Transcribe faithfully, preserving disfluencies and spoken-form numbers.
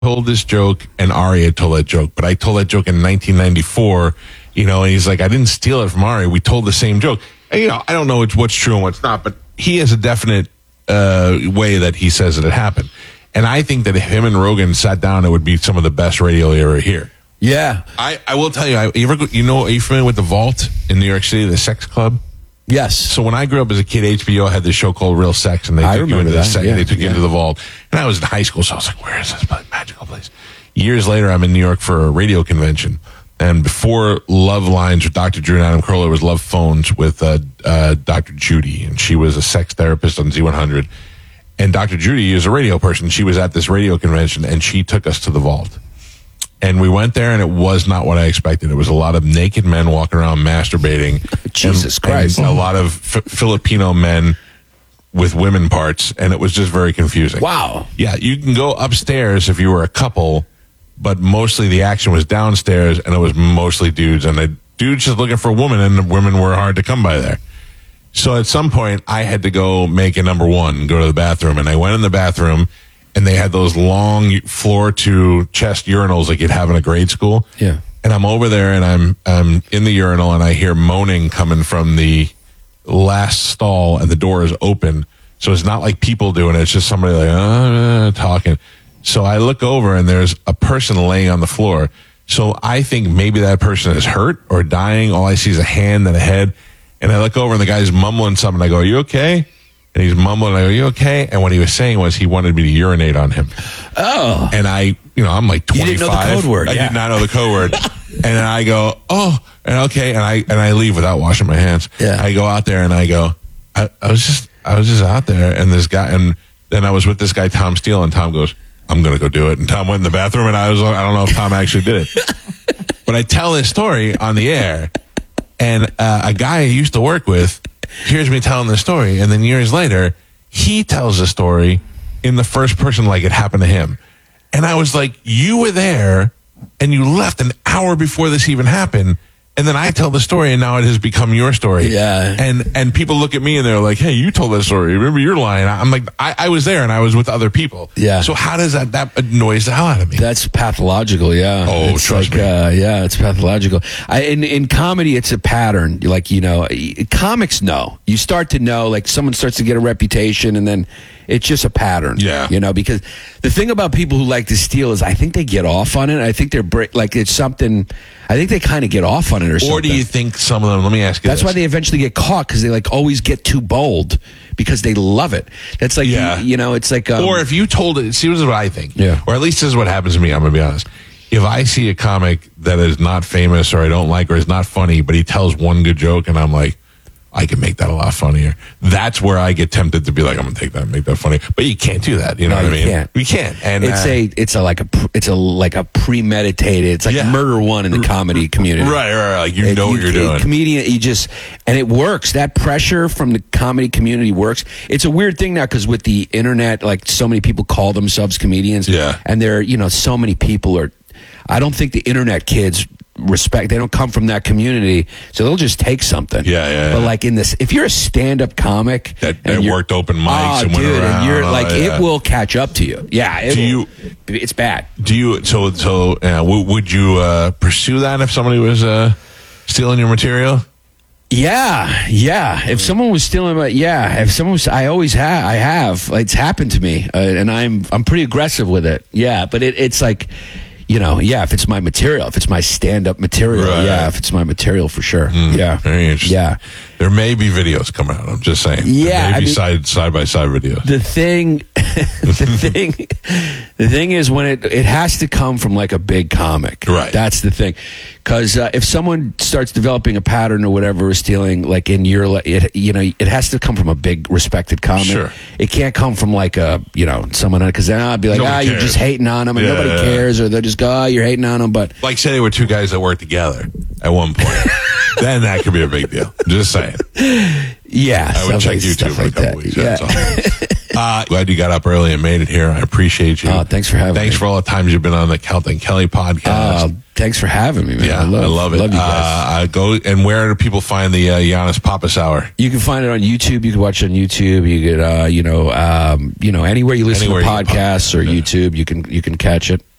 told this joke and Ari had told that joke, but I told that joke in nineteen ninety-four, you know, and he's like, I didn't steal it from Ari. We told the same joke. And, you know, I don't know what's true and what's not, but he has a definite uh, way that he says that it happened. And I think that if him and Rogan sat down, it would be some of the best radio you ever hear. Yeah. I, I will tell you, I, you, ever go, you know, are you familiar with The Vault in New York City, the sex club? Yes. So when I grew up as a kid, H B O had this show called Real Sex, and they I took you remember into the that. sex, Yeah, they took you yeah. into the vault. And I was in high school, so I was like, "Where is this magical place?" Years later, I'm in New York for a radio convention, and before Love Lines with Doctor Drew and Adam Carolla was Love Phones with uh, uh, Doctor Judy, and she was a sex therapist on Z one hundred. And Doctor Judy is a radio person. She was at this radio convention, and she took us to the vault. And we went there, and it was not what I expected. It was a lot of naked men walking around masturbating. Jesus and, Christ. And a lot of F- Filipino men with women parts, and it was just very confusing. Wow. Yeah, you can go upstairs if you were a couple, but mostly the action was downstairs, and it was mostly dudes. And the dudes just looking for a woman, and the women were hard to come by there. So at some point, I had to go make a number one, go to the bathroom, and I went in the bathroom, and they had those long floor to chest urinals like you'd have in a grade school. Yeah. And I'm over there, and I'm I'm in the urinal, and I hear moaning coming from the last stall, and the door is open. So it's not like people doing it. It's just somebody like, uh, talking. So I look over, and there's a person laying on the floor. So I think maybe that person is hurt or dying. All I see is a hand and a head. And I look over, and the guy's mumbling something. I go, "Are you okay?" And he's mumbling. I go, "Are you okay?" And what he was saying was he wanted me to urinate on him. Oh. And I, you know, I'm like twenty-five. You didn't know the code word. I yeah. did not know the code word. And then I go, "Oh," and okay. And I, and I leave without washing my hands. Yeah. I go out there, and I go, I, I was just, I was just out there. And this guy, and then I was with this guy, Tom Steele, and Tom goes, "I'm going to go do it." And Tom went in the bathroom, and I was, I don't know if Tom actually did it. But I tell this story on the air. And uh, a guy I used to work with hears me telling the story, and then years later, he tells the story in the first person like it happened to him. And I was like, "You were there, and you left an hour before this even happened." And then I tell the story, and now it has become your story. Yeah. And and people look at me, and they're like, "Hey, you told that story. Remember your line?" I'm like, I, I was there, and I was with other people. Yeah. So how does that, that annoys the hell out of me? That's pathological, yeah. Oh, it's trust like, me. Uh, yeah, it's pathological. I, in in comedy, it's a pattern. Like, you know, comics know. You start to know, like, someone starts to get a reputation, and then it's just a pattern. Yeah. You know, because the thing about people who like to steal is I think they get off on it. I think they're, break, like, it's something, I think they kind of get off on it or something. Or do you think some of them, let me ask you That's this. why they eventually get caught, because they, like, always get too bold because they love it. That's like, Yeah. you, you know, it's like... Um, or if you told it, see, this is what I think. Yeah. Or at least this is what happens to me, I'm going to be honest. If I see a comic that is not famous or I don't like or is not funny, but he tells one good joke and I'm like, I can make that a lot funnier. That's where I get tempted to be like, I'm going to take that and make that funny. But you can't do that. You know No, what I you mean? can't. We can't. And it's uh, a it's a like a pr- it's a like a premeditated. It's like Yeah. murder one in the comedy community. right, right, right. Like you It- know what you're it- doing. Comedian, you just and it works. That pressure from the comedy community works. It's a weird thing now because with the internet, like so many people call themselves comedians. Yeah. and there, you know, so many people are. I don't think the internet kids respect. They don't come from that community, so they'll just take something. Yeah, yeah, But yeah. like in this, if you're a stand-up comic That- and that you're- worked open mics oh, and went dude, around, and you're oh, like yeah. it will catch up to you. Yeah, it Do will- you- It's bad. Do you, so, so, uh, w- would you uh, pursue that if somebody was uh, stealing your material? Yeah, yeah. If someone was stealing my, yeah. If someone was, I always have. I have. It's happened to me, uh, and I'm I'm pretty aggressive with it. Yeah, but it, it's like, you know, yeah. If it's my material, if it's my stand-up material, Right. yeah. If it's my material, for sure. yeah, Very interesting. Yeah. There may be videos coming out. I'm just saying. Yeah, There may I be mean- side side by side videos. The thing, the thing, the thing is when it it has to come from like a big comic, Right. That's the thing, because uh, if someone starts developing a pattern or whatever is stealing, like in your, li- it you know, it has to come from a big respected comic. Sure. It can't come from like a you know someone because then I'd be like, Nobody ah, you're cares. just hating on them, and Yeah, nobody yeah. cares, or they'll just go, oh, you're hating on them, but Like, say they were two guys that worked together at one point. Then that could be a big deal. Just saying. yeah, I would stuff check like- YouTube stuff for a like couple that. weeks. Yeah. That's all. Uh, glad you got up early and made it here. I appreciate you. Oh, thanks for having Thanks me. for all the times you've been on the Kelton Kelly podcast. Uh, thanks for having me, man. yeah, I love, I love it. Love you guys. Uh, I go and where do people find the uh, Giannis Pappas Hour? You can find it on YouTube. You can watch it on YouTube. You could, uh, you know, um, you know, anywhere you listen Anywhere to you can podcasts pod- or yeah. YouTube, you can you can catch it.